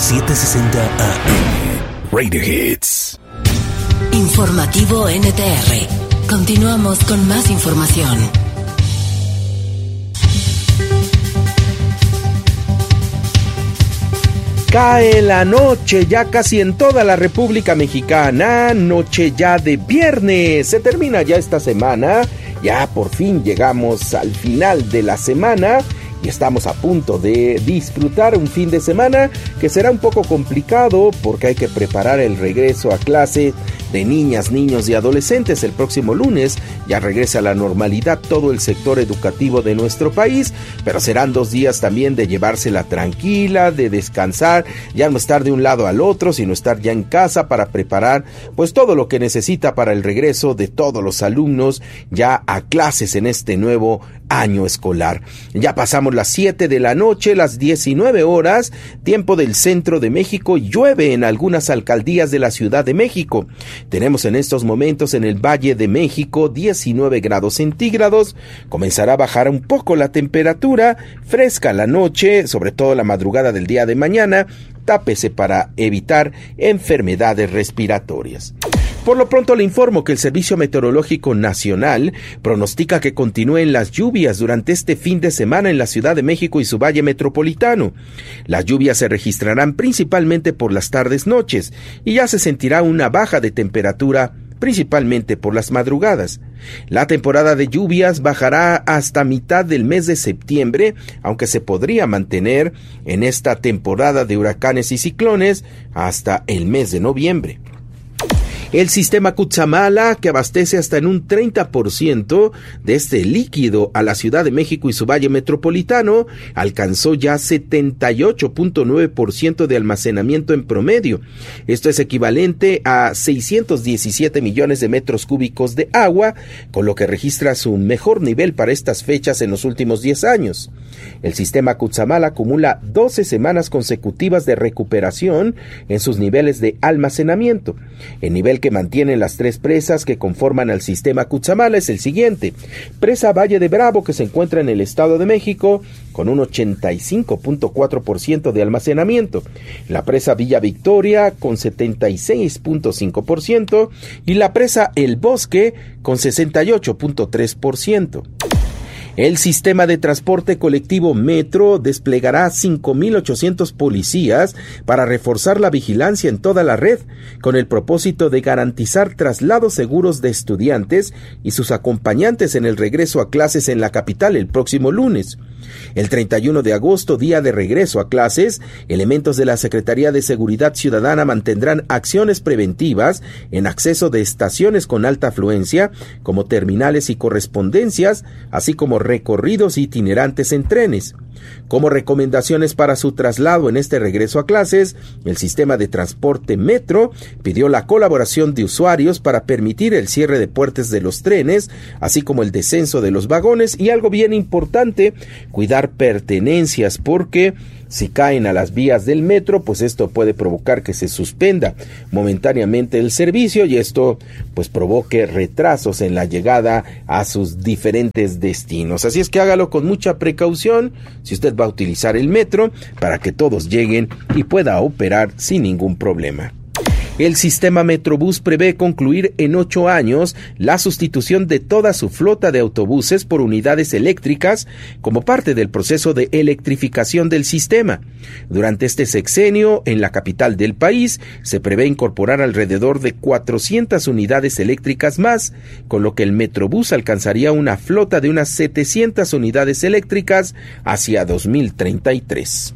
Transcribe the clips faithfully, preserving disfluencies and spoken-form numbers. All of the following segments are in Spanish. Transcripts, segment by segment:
setecientos sesenta A M. Radio Hits. Informativo N T R. Continuamos con más información. Cae la noche ya casi en toda la República Mexicana, noche ya de viernes, se termina ya esta semana, ya por fin llegamos al final de la semana y estamos a punto de disfrutar un fin de semana que será un poco complicado porque hay que preparar el regreso a clase de niñas, niños y adolescentes. El próximo lunes ya regresa a la normalidad todo el sector educativo de nuestro país, pero serán dos días también de llevársela tranquila, de descansar, ya no estar de un lado al otro, sino estar ya en casa para preparar pues todo lo que necesita para el regreso de todos los alumnos ya a clases en este nuevo año escolar. Ya pasamos las siete de la noche, las diecinueve horas, tiempo del centro de México. Llueve en algunas alcaldías de la Ciudad de México. Tenemos en estos momentos en el Valle de México diecinueve grados centígrados. Comenzará a bajar un poco la temperatura, fresca la noche, sobre todo la madrugada del día de mañana. Tápese para evitar enfermedades respiratorias. Por lo pronto le informo que el Servicio Meteorológico Nacional pronostica que continúen las lluvias durante este fin de semana en la Ciudad de México y su Valle Metropolitano. Las lluvias se registrarán principalmente por las tardes-noches y ya se sentirá una baja de temperatura principalmente por las madrugadas. La temporada de lluvias bajará hasta mitad del mes de septiembre, aunque se podría mantener en esta temporada de huracanes y ciclones hasta el mes de noviembre. El sistema Cutzamala, que abastece hasta en un treinta por ciento de este líquido a la Ciudad de México y su Valle Metropolitano, alcanzó ya setenta y ocho punto nueve por ciento de almacenamiento en promedio. Esto es equivalente a seiscientos diecisiete millones de metros cúbicos de agua, con lo que registra su mejor nivel para estas fechas en los últimos diez años. El sistema Cutzamala acumula doce semanas consecutivas de recuperación en sus niveles de almacenamiento. El nivel que mantienen las tres presas que conforman al sistema Cutzamala es el siguiente: presa Valle de Bravo, que se encuentra en el Estado de México, con un ochenta y cinco punto cuatro por ciento de almacenamiento, la presa Villa Victoria con setenta y seis punto cinco por ciento y la presa El Bosque con sesenta y ocho punto tres por ciento. El sistema de transporte colectivo Metro desplegará cinco mil ochocientos policías para reforzar la vigilancia en toda la red, con el propósito de garantizar traslados seguros de estudiantes y sus acompañantes en el regreso a clases en la capital el próximo lunes. El treinta y uno de agosto, día de regreso a clases, elementos de la Secretaría de Seguridad Ciudadana mantendrán acciones preventivas en acceso de estaciones con alta afluencia, como terminales y correspondencias, así como recorridos itinerantes en trenes. Como recomendaciones para su traslado en este regreso a clases, el sistema de transporte Metro pidió la colaboración de usuarios para permitir el cierre de puertas de los trenes, así como el descenso de los vagones y, algo bien importante, cuidar pertenencias, porque si caen a las vías del metro, pues esto puede provocar que se suspenda momentáneamente el servicio y esto pues provoque retrasos en la llegada a sus diferentes destinos. Así es que hágalo con mucha precaución si usted va a utilizar el metro, para que todos lleguen y pueda operar sin ningún problema. El sistema Metrobús prevé concluir en ocho años la sustitución de toda su flota de autobuses por unidades eléctricas como parte del proceso de electrificación del sistema. Durante este sexenio, en la capital del país, se prevé incorporar alrededor de cuatrocientas unidades eléctricas más, con lo que el Metrobús alcanzaría una flota de unas setecientas unidades eléctricas hacia dos mil treinta y tres.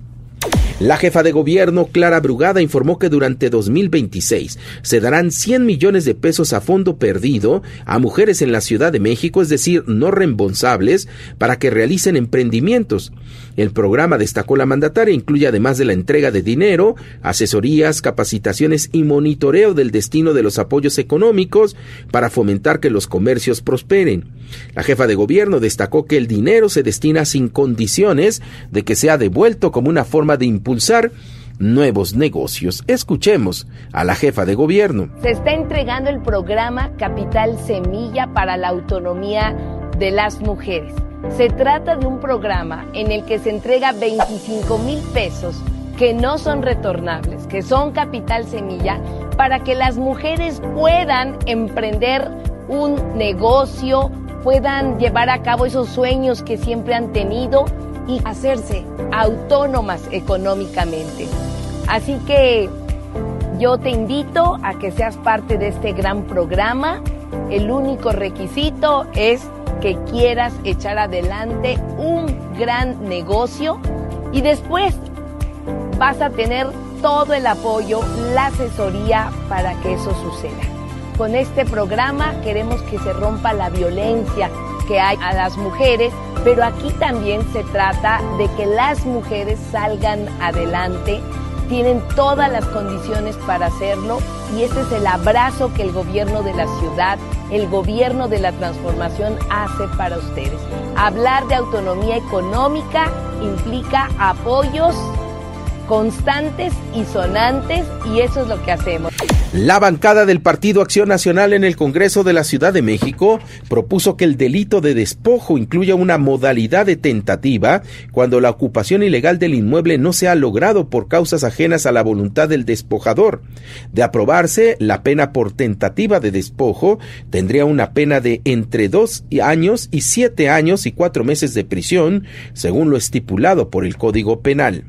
La jefa de gobierno, Clara Brugada, informó que durante dos mil veintiséis se darán cien millones de pesos a fondo perdido a mujeres en la Ciudad de México, es decir, no reembolsables, para que realicen emprendimientos. El programa, destacó la mandataria, incluye, además de la entrega de dinero, asesorías, capacitaciones y monitoreo del destino de los apoyos económicos para fomentar que los comercios prosperen. La jefa de gobierno destacó que el dinero se destina sin condiciones de que sea devuelto, como una forma de impulsar nuevos negocios. Escuchemos a la jefa de gobierno. Se está entregando el programa Capital Semilla para la autonomía de las mujeres. Se trata de un programa en el que se entrega veinticinco mil pesos que no son retornables, que son capital semilla, para que las mujeres puedan emprender un negocio, puedan llevar a cabo esos sueños que siempre han tenido y hacerse autónomas económicamente. Así que yo te invito a que seas parte de este gran programa. El único requisito es que quieras echar adelante un gran negocio y después vas a tener todo el apoyo, la asesoría para que eso suceda. Con este programa queremos que se rompa la violencia que hay a las mujeres, pero aquí también se trata de que las mujeres salgan adelante, tienen todas las condiciones para hacerlo y ese es el abrazo que el gobierno de la ciudad, el gobierno de la transformación hace para ustedes. Hablar de autonomía económica implica apoyos constantes y sonantes y eso es lo que hacemos. La bancada del Partido Acción Nacional en el Congreso de la Ciudad de México propuso que el delito de despojo incluya una modalidad de tentativa cuando la ocupación ilegal del inmueble no se ha logrado por causas ajenas a la voluntad del despojador. De aprobarse, la pena por tentativa de despojo tendría una pena de entre dos años y siete años y cuatro meses de prisión, según lo estipulado por el Código Penal.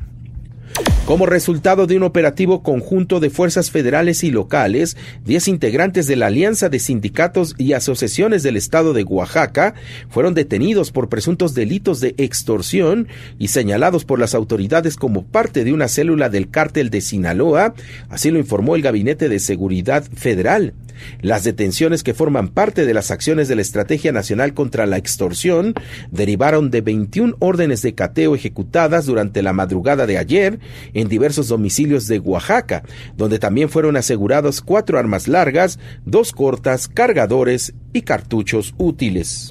Como resultado de un operativo conjunto de fuerzas federales y locales, diez integrantes de la Alianza de Sindicatos y Asociaciones del Estado de Oaxaca fueron detenidos por presuntos delitos de extorsión y señalados por las autoridades como parte de una célula del cártel de Sinaloa, así lo informó el Gabinete de Seguridad Federal. Las detenciones que forman parte de las acciones de la Estrategia Nacional contra la Extorsión derivaron de veintiún órdenes de cateo ejecutadas durante la madrugada de ayer en diversos domicilios de Oaxaca, donde también fueron asegurados cuatro armas largas, dos cortas, cargadores y cartuchos útiles.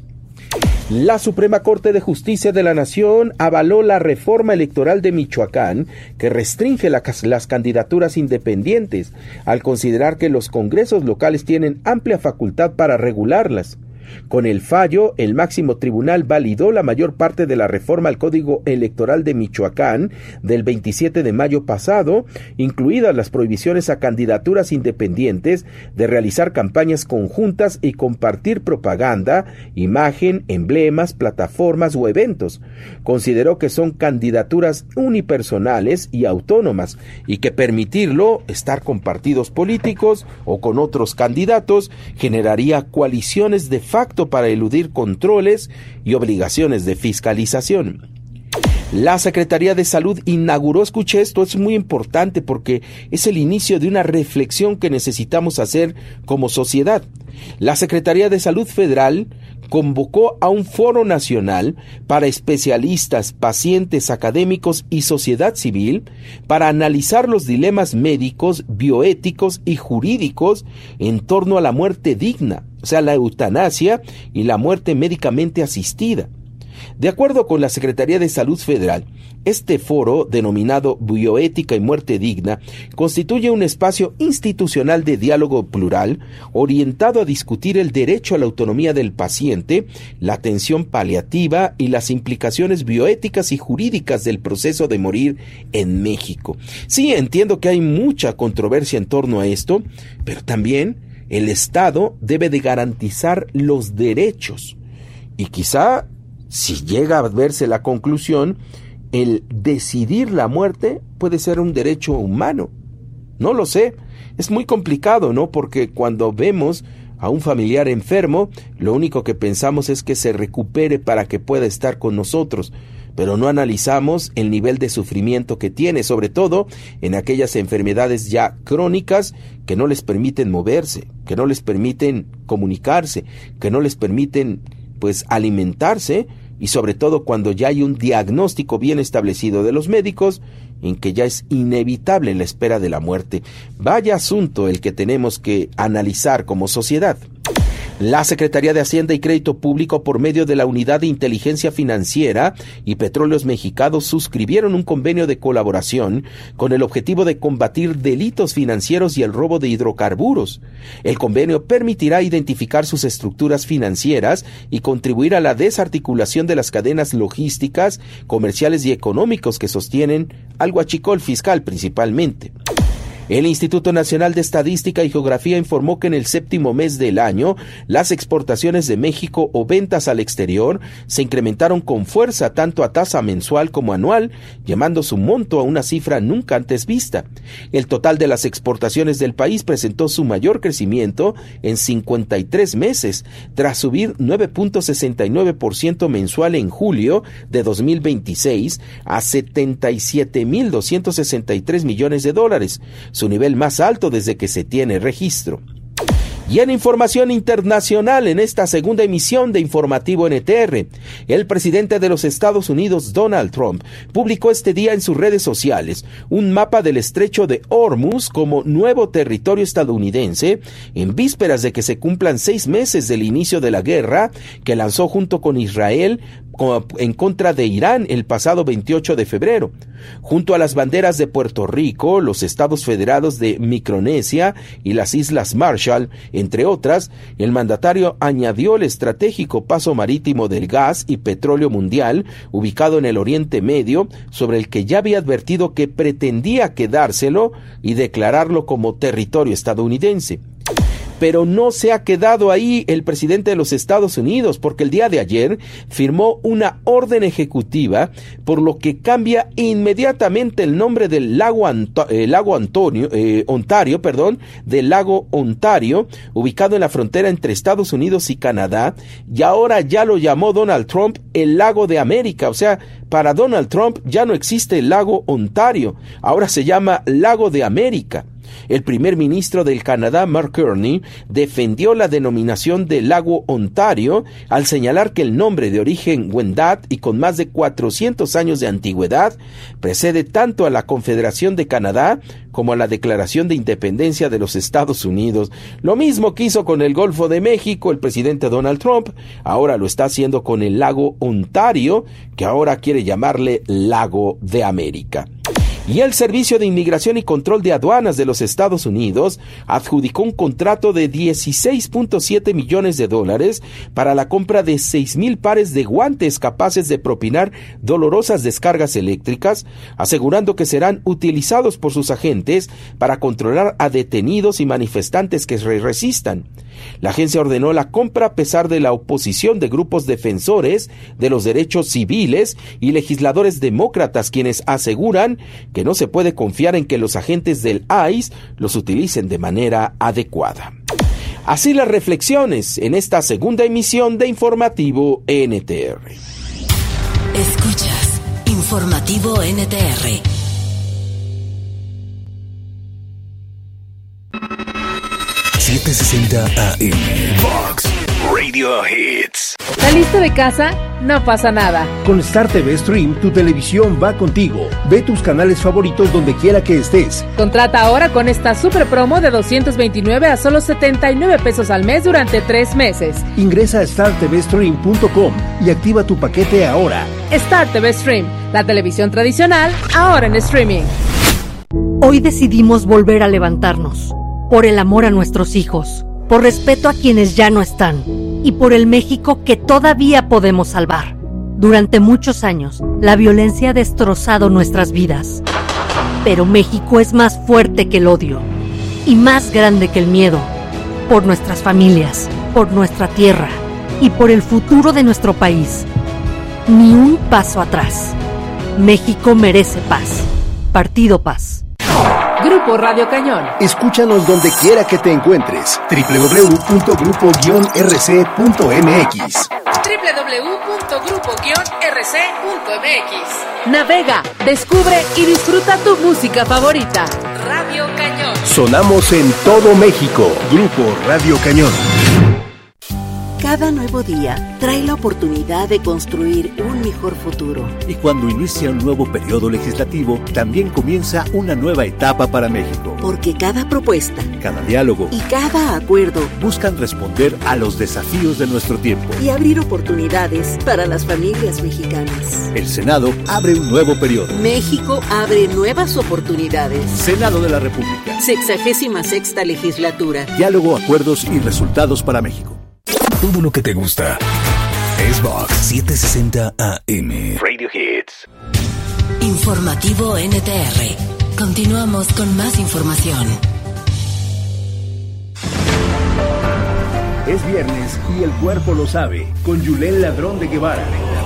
La Suprema Corte de Justicia de la Nación avaló la reforma electoral de Michoacán que restringe la, las candidaturas independientes, al considerar que los congresos locales tienen amplia facultad para regularlas. Con el fallo, el máximo tribunal validó la mayor parte de la reforma al Código Electoral de Michoacán del veintisiete de mayo pasado, incluidas las prohibiciones a candidaturas independientes de realizar campañas conjuntas y compartir propaganda, imagen, emblemas, plataformas o eventos. Consideró que son candidaturas unipersonales y autónomas y que permitirlo, estar con partidos políticos o con otros candidatos, generaría coaliciones de facto para eludir controles y obligaciones de fiscalización. La Secretaría de Salud inauguró, escuche esto, es muy importante porque es el inicio de una reflexión que necesitamos hacer como sociedad. La Secretaría de Salud Federal convocó a un foro nacional para especialistas, pacientes, académicos y sociedad civil para analizar los dilemas médicos, bioéticos y jurídicos en torno a la muerte digna, o sea, la eutanasia y la muerte médicamente asistida. De acuerdo con la Secretaría de Salud Federal, este foro, denominado Bioética y Muerte Digna, constituye un espacio institucional de diálogo plural orientado a discutir el derecho a la autonomía del paciente, la atención paliativa y las implicaciones bioéticas y jurídicas del proceso de morir en México. Sí, entiendo que hay mucha controversia en torno a esto, pero también el Estado debe de garantizar los derechos y quizá, si llega a verse la conclusión, el decidir la muerte puede ser un derecho humano. No lo sé, es muy complicado, ¿no? Porque cuando vemos a un familiar enfermo, lo único que pensamos es que se recupere para que pueda estar con nosotros, pero no analizamos el nivel de sufrimiento que tiene, sobre todo en aquellas enfermedades ya crónicas que no les permiten moverse, que no les permiten comunicarse, que no les permiten, pues, alimentarse, y sobre todo cuando ya hay un diagnóstico bien establecido de los médicos en que ya es inevitable la espera de la muerte. Vaya asunto el que tenemos que analizar como sociedad. La Secretaría de Hacienda y Crédito Público, por medio de la Unidad de Inteligencia Financiera y Petróleos Mexicanos, suscribieron un convenio de colaboración con el objetivo de combatir delitos financieros y el robo de hidrocarburos. El convenio permitirá identificar sus estructuras financieras y contribuir a la desarticulación de las cadenas logísticas, comerciales y económicos que sostienen al huachicol fiscal principalmente. El Instituto Nacional de Estadística y Geografía informó que en el séptimo mes del año, las exportaciones de México o ventas al exterior se incrementaron con fuerza tanto a tasa mensual como anual, llevando su monto a una cifra nunca antes vista. El total de las exportaciones del país presentó su mayor crecimiento en cincuenta y tres meses, tras subir nueve punto sesenta y nueve por ciento mensual en julio de dos mil veintiséis a setenta y siete mil doscientos sesenta y tres millones de dólares, su nivel más alto desde que se tiene registro. Y en información internacional, en esta segunda emisión de Informativo N T R, el presidente de los Estados Unidos, Donald Trump, publicó este día en sus redes sociales un mapa del estrecho de Hormuz como nuevo territorio estadounidense, en vísperas de que se cumplan seis meses del inicio de la guerra que lanzó junto con Israel en contra de Irán el pasado veintiocho de febrero. Junto a las banderas de Puerto Rico, los estados federados de Micronesia y las Islas Marshall, entre otras, el mandatario añadió el estratégico paso marítimo del gas y petróleo mundial, ubicado en el Oriente Medio, sobre el que ya había advertido que pretendía quedárselo y declararlo como territorio estadounidense. Pero no se ha quedado ahí el presidente de los Estados Unidos, porque el día de ayer firmó una orden ejecutiva por lo que cambia inmediatamente el nombre del lago, Anto- eh, lago Antonio, eh, Ontario, perdón, del lago Ontario, ubicado en la frontera entre Estados Unidos y Canadá, y ahora ya lo llamó Donald Trump el lago de América. O sea, para Donald Trump ya no existe el lago Ontario, ahora se llama lago de América. El primer ministro del Canadá, Mark Carney, defendió la denominación de lago Ontario al señalar que el nombre, de origen Wendat y con más de cuatrocientos años de antigüedad, precede tanto a la Confederación de Canadá como a la Declaración de Independencia de los Estados Unidos. Lo mismo que hizo con el Golfo de México el presidente Donald Trump, ahora lo está haciendo con el lago Ontario, que ahora quiere llamarle lago de América. Y el Servicio de Inmigración y Control de Aduanas de los Estados Unidos adjudicó un contrato de dieciséis punto siete millones de dólares para la compra de seis mil pares de guantes capaces de propinar dolorosas descargas eléctricas, asegurando que serán utilizados por sus agentes para controlar a detenidos y manifestantes que se resistan. La agencia ordenó la compra a pesar de la oposición de grupos defensores de los derechos civiles y legisladores demócratas, quienes aseguran que no se puede confiar en que los agentes del I C E los utilicen de manera adecuada. Así las reflexiones en esta segunda emisión de Informativo N T R. Escuchas Informativo N T R. setecientos sesenta A M Vox Radio Hits. ¿Saliste de casa? No pasa nada. Con Star T V Stream, tu televisión va contigo. Ve tus canales favoritos donde quiera que estés. Contrata ahora con esta super promo de doscientos veintinueve a solo setenta y nueve pesos al mes durante tres meses. Ingresa a star t v stream punto com y activa tu paquete ahora. Star T V Stream, la televisión tradicional, ahora en streaming. Hoy decidimos volver a levantarnos. Por el amor a nuestros hijos, por respeto a quienes ya no están y por el México que todavía podemos salvar. Durante muchos años, la violencia ha destrozado nuestras vidas. Pero México es más fuerte que el odio y más grande que el miedo. Por nuestras familias, por nuestra tierra y por el futuro de nuestro país. Ni un paso atrás. México merece paz. Partido Paz. Grupo Radio Cañón. Escúchanos donde quiera que te encuentres. doble u doble u doble u punto grupo guion r c punto m x. doble u doble u doble u punto grupo guion r c punto m x. Navega, descubre y disfruta tu música favorita. Radio Cañón. Sonamos en todo México. Grupo Radio Cañón. Cada nuevo día trae la oportunidad de construir un mejor futuro. Y cuando inicia un nuevo periodo legislativo, también comienza una nueva etapa para México. Porque cada propuesta, cada diálogo y cada acuerdo buscan responder a los desafíos de nuestro tiempo y abrir oportunidades para las familias mexicanas. El Senado abre un nuevo periodo. México abre nuevas oportunidades. Senado de la República. Sexagésima sexta legislatura. Diálogo, acuerdos y resultados para México. Todo lo que te gusta. Xbox setecientos sesenta A M. Radio Hits. Informativo N T R. Continuamos con más información. Es viernes y el cuerpo lo sabe, con Yulel Ladrón de Guevara.